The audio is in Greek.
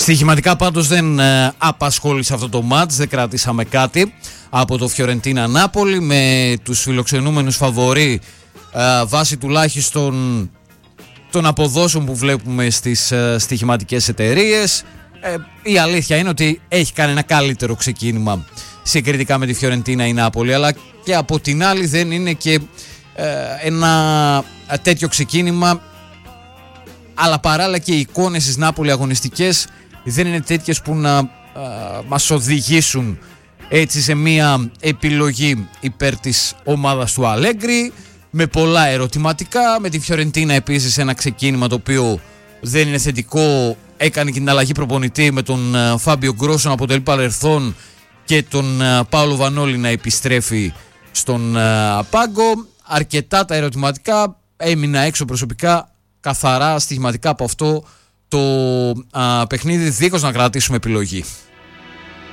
Στοιχηματικά πάντως δεν απασχόλησε αυτό το μάτς, δεν κρατήσαμε κάτι από το Φιωρεντίνα Νάπολη, με τους φιλοξενούμενους φαβορί βάσει τουλάχιστον των αποδόσεων που βλέπουμε στις στοιχηματικές εταιρείες. Η αλήθεια είναι ότι έχει κάνει ένα καλύτερο ξεκίνημα συγκριτικά με τη Φιωρεντίνα η Νάπολη, αλλά και από την άλλη δεν είναι και ένα τέτοιο ξεκίνημα, αλλά παράλληλα και οι εικόνες της Νάπολη αγωνιστικές δεν είναι τέτοιες που να μας οδηγήσουν έτσι σε μια επιλογή υπέρ της ομάδας του Αλέγκρι, με πολλά ερωτηματικά. Με τη Φιωρεντίνα επίσης ένα ξεκίνημα το οποίο δεν είναι θετικό. Έκανε και την αλλαγή προπονητή με τον Φάμπιο Γκρόσο να αποτελεί παρελθόν και τον Πάολο Βανόλη να επιστρέφει στον πάγκο. Αρκετά τα ερωτηματικά. Έμεινα έξω προσωπικά καθαρά στοιχηματικά από αυτό το παιχνίδι, δίχως να κρατήσουμε επιλογή.